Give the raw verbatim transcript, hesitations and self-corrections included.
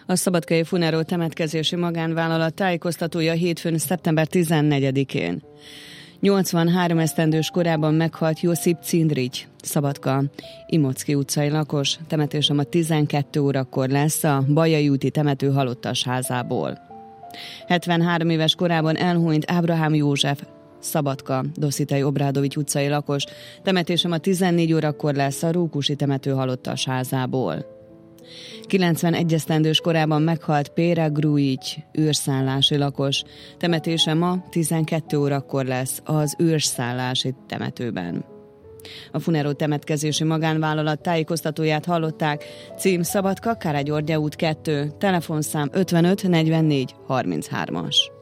A Szabadkai Funero temetkezési magánvállalat tájékoztatója hétfőn szeptember tizennegyedikén. nyolcvanhárom esztendős korában meghalt Josip Cindrics, Szabadka, Imocki utcai lakos. Temetése ma tizenkét órakor lesz a Bajai úti temető halottas házából. hetvenhárom éves korában elhunyt Ábrahám József, Szabadka, Dosszitei Obrádovics utcai lakos. Temetése ma tizennégy órakor lesz a Rókusi temető halottas házából. kilencvenegy esztendős korában meghalt Pére Grujic, őrszállási lakos. Temetése ma tizenkét órakor lesz az őrszállási temetőben. A Funero temetkezési magánvállalat tájékoztatóját hallották. Cím Szabadka, Kárá-György út kettő, telefonszám ötvenöt negyvennégy harminchárom.